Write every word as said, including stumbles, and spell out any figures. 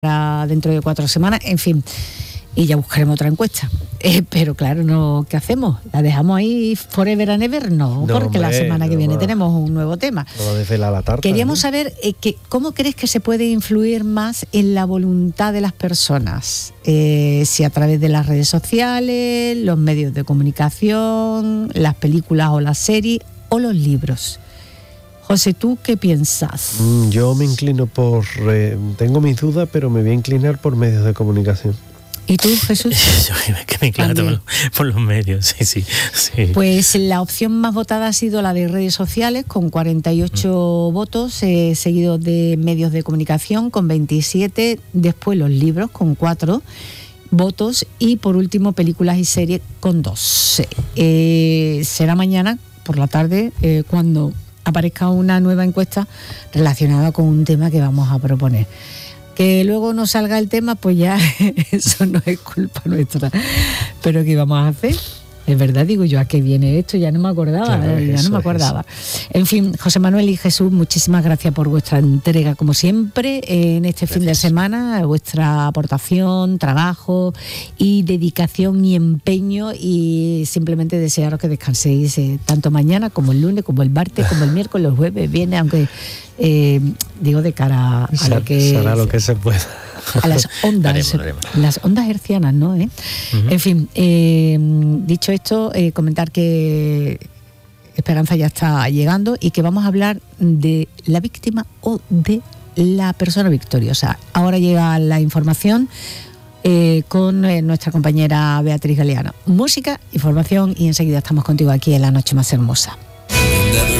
dentro de cuatro semanas, en fin, y ya buscaremos otra encuesta. Eh, pero claro, no, ¿qué hacemos? ¿La dejamos ahí forever and ever? No, no porque hombre, la semana que no viene va. tenemos un nuevo tema. No desvela la tarta, Queríamos ¿no? saber eh, que, cómo crees que se puede influir más en la voluntad de las personas, eh, si a través de las redes sociales, los medios de comunicación, las películas o las series o los libros. José, ¿tú qué piensas? Mm, yo me inclino por... Eh, tengo mis dudas, pero me voy a inclinar por medios de comunicación. ¿Y tú, Jesús? Yo que me inclino por, por los medios, sí, sí, sí. Pues la opción más votada ha sido la de redes sociales, con cuarenta y ocho mm. votos, eh, seguido de medios de comunicación, con veintisiete, después los libros, con cuatro votos, y por último películas y series, con dos. Eh, será mañana, por la tarde, eh, cuando aparezca una nueva encuesta relacionada con un tema que vamos a proponer. Que luego no salga el tema, pues ya eso no es culpa nuestra. Pero ¿qué vamos a hacer? Es verdad, digo yo, ¿a qué viene esto? Ya no me acordaba, claro, ya eso, no me acordaba. Eso. En fin, José Manuel y Jesús, muchísimas gracias por vuestra entrega, como siempre, en este gracias. fin de semana, vuestra aportación, trabajo y dedicación y empeño, y simplemente desearos que descanséis eh, tanto mañana como el lunes, como el martes, como el miércoles, el jueves, viene, aunque eh, digo de cara a Será, lo que... Será lo que se pueda. A las ondas, haremos, haremos. las ondas hercianas, ¿no? ¿Eh? Uh-huh. En fin, eh, dicho esto, eh, comentar que Esperanza ya está llegando y que vamos a hablar de la víctima o de la persona victoriosa. Ahora llega la información eh, con eh, nuestra compañera Beatriz Galeano. Música, información y enseguida estamos contigo aquí en La Noche Más Hermosa.